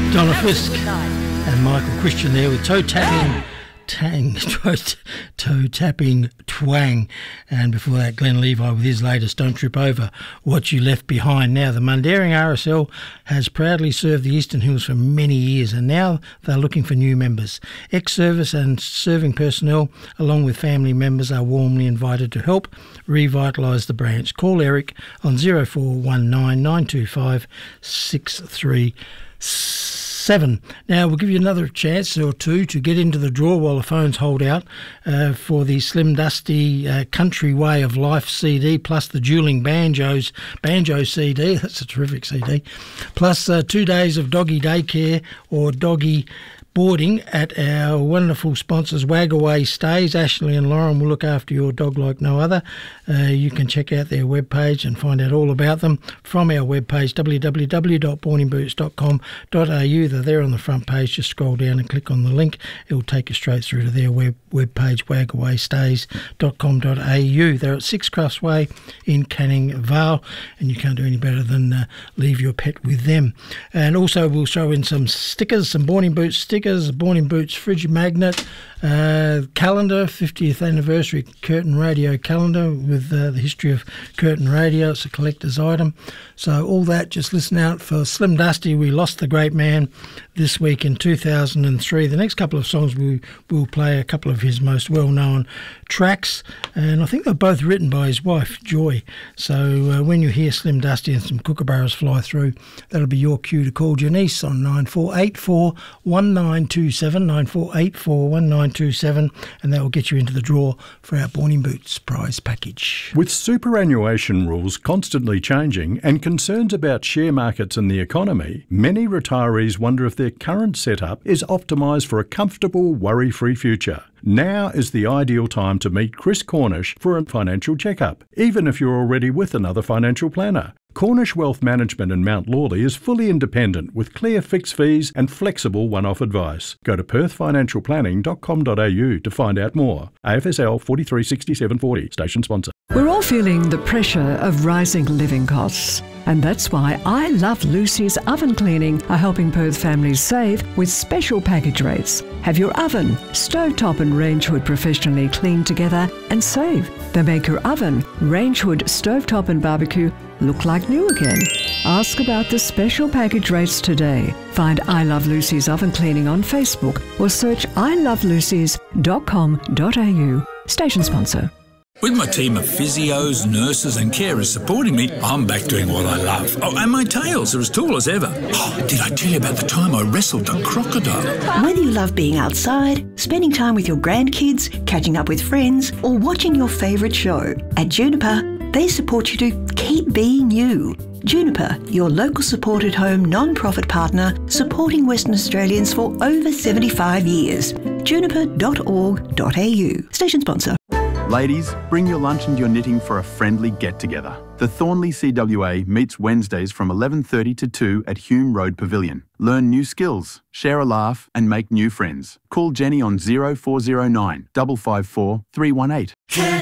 Donna Fisk and Michael Christian there with toe tapping twang, and before that Glenn Levi with his latest Don't Trip Over What You Left Behind. Now the Mundaring RSL has proudly served the Eastern Hills for many years, and now they're looking for new members. Ex-service and serving personnel along with family members are warmly invited to help revitalise the branch. Call Eric on 0419 925 637. Now, we'll give you another chance or two to get into the draw while the phones hold out for the Slim Dusty Country Way of Life CD, plus the Dueling Banjo CD. That's a terrific CD. Plus 2 days of doggy daycare or doggy boarding at our wonderful sponsors Wagaway Stays. Ashley and Lauren will look after your dog like no other. You can check out their webpage and find out all about them from our webpage www.borningboots.com.au. They're there on the front page. Just scroll down and click on the link. It will take you straight through to their webpage, wagawaystays.com.au. They're at Six Crafts Way in Canning Vale, and you can't do any better than leave your pet with them. And also we'll show in some stickers, some Born in Boots stickers, Born in Boots fridge magnet, calendar, 50th anniversary Curtin Radio calendar with the history of Curtin Radio. It's a collector's item. So all that, just listen out for Slim Dusty. We lost the great man this week in 2003. The next couple of songs we will play a couple of his most well-known tracks, and I think they're both written by his wife, Joy. So when you hear Slim Dusty and some kookaburras fly through, that'll be your cue to call Janice on 9484 1927, 9484 1927, and that will get you into the draw for our Born in Boots prize package. With superannuation rules constantly changing and concerns about share markets and the economy, many retirees wonder if their current setup is optimised for a comfortable, worry-free future. Now is the ideal time to meet Chris Cornish for a financial checkup, even if you're already with another financial planner. Cornish Wealth Management in Mount Lawley is fully independent with clear fixed fees and flexible one-off advice. Go to perthfinancialplanning.com.au to find out more. AFSL 436740, station sponsor. We're all feeling the pressure of rising living costs. And that's why I Love Lucy's Oven Cleaning are helping Perth families save with special package rates. Have your oven, stovetop and range hood professionally cleaned together and save. They make your oven, range hood, stovetop and barbecue look like new again. Ask about the special package rates today. Find I Love Lucy's Oven Cleaning on Facebook or search ilovelucy's.com.au. Station sponsor. With my team of physios, nurses and carers supporting me, I'm back doing what I love. Oh, and my tails are as tall as ever. Oh, did I tell you about the time I wrestled a crocodile? Whether you love being outside, spending time with your grandkids, catching up with friends, or watching your favourite show, at Juniper, they support you to keep being you. Juniper, your local supported home non-profit partner, supporting Western Australians for over 75 years. juniper.org.au. Station sponsor. Ladies, bring your lunch and your knitting for a friendly get-together. The Thornley CWA meets Wednesdays from 11:30 to 2 at Hume Road Pavilion. Learn new skills, share a laugh and make new friends. Call Jenny on 0409 554 318.